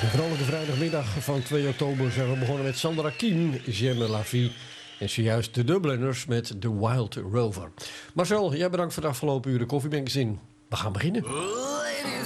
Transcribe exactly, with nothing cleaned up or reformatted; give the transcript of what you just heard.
De vrolijke vrijdagmiddag van twee oktober zijn we begonnen met Sandra Kien, J'aime la vie. En zojuist de Dubliners met The Wild Rover. Marcel, jij bedankt voor de afgelopen uren Koffiemagazine. We gaan beginnen.